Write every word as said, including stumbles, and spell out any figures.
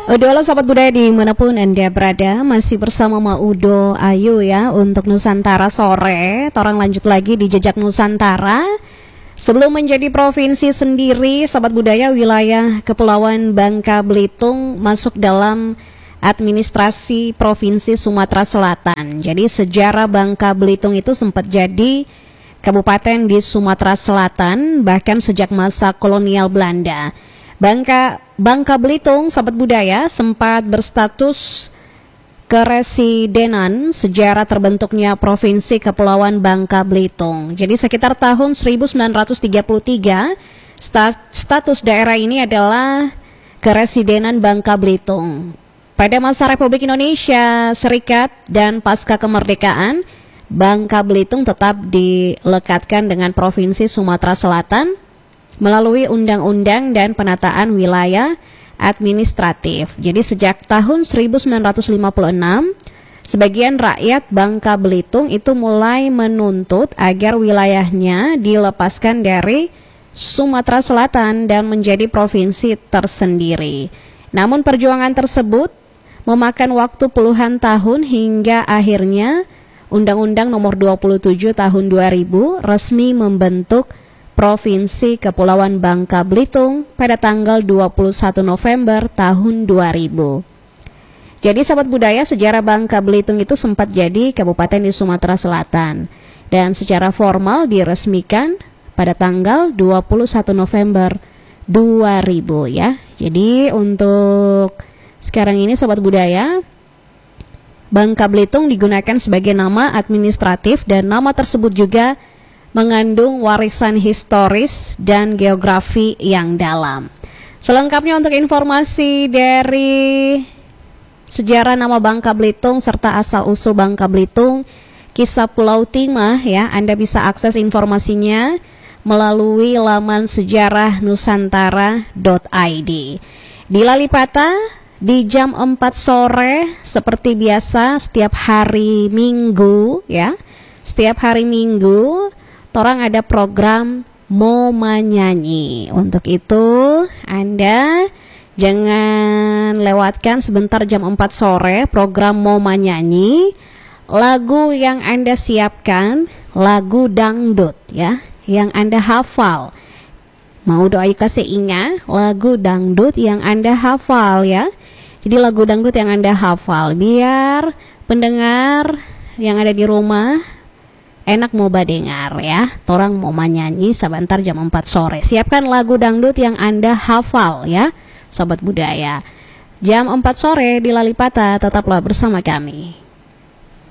Halo sahabat budaya dimanapun Anda berada, masih bersama Ma Udo Ayu ya untuk Nusantara sore. Orang lanjut lagi di jejak Nusantara. Sebelum menjadi provinsi sendiri, sahabat budaya, wilayah Kepulauan Bangka Belitung masuk dalam administrasi Provinsi Sumatera Selatan. Jadi sejarah Bangka Belitung itu sempat jadi kabupaten di Sumatera Selatan bahkan sejak masa kolonial Belanda. Bangka Bangka Belitung, sahabat budaya, sempat berstatus keresidenan sejarah terbentuknya Provinsi Kepulauan Bangka Belitung. Jadi sekitar tahun seribu sembilan ratus tiga puluh tiga, status daerah ini adalah keresidenan Bangka Belitung. Pada masa Republik Indonesia Serikat dan pasca kemerdekaan, Bangka Belitung tetap dilekatkan dengan Provinsi Sumatera Selatan melalui Undang-Undang dan Penataan Wilayah Administratif. Jadi sejak tahun seribu sembilan ratus lima puluh enam, sebagian rakyat Bangka Belitung itu mulai menuntut agar wilayahnya dilepaskan dari Sumatera Selatan dan menjadi provinsi tersendiri. Namun perjuangan tersebut memakan waktu puluhan tahun hingga akhirnya Undang-Undang Nomor dua puluh tujuh Tahun dua ribu resmi membentuk Provinsi Kepulauan Bangka Belitung pada tanggal dua puluh satu November tahun dua ribu. Jadi sahabat budaya, sejarah Bangka Belitung itu sempat jadi kabupaten di Sumatera Selatan dan secara formal diresmikan pada tanggal dua puluh satu November dua ribu ya. Jadi untuk sekarang ini sahabat budaya, Bangka Belitung digunakan sebagai nama administratif dan nama tersebut juga mengandung warisan historis dan geografi yang dalam. Selengkapnya untuk informasi dari sejarah nama Bangka Belitung serta asal-usul Bangka Belitung, kisah Pulau Timah ya, Anda bisa akses informasinya melalui laman sejarah nusantara dot i d. Di Lalipata di jam empat sore seperti biasa setiap hari Minggu ya. Setiap hari Minggu orang ada program Moma Nyanyi. Untuk itu Anda jangan lewatkan sebentar jam empat sore program Moma Nyanyi. Lagu yang Anda siapkan lagu dangdut ya, yang Anda hafal. Mau doa kasih ingat lagu dangdut yang Anda hafal ya. Jadi lagu dangdut yang Anda hafal biar pendengar yang ada di rumah enak mau badengar ya. Torang mau nyanyi sebentar jam empat sore. Siapkan lagu dangdut yang Anda hafal ya, sahabat budaya. Jam empat sore di Lalipata, tetaplah bersama kami.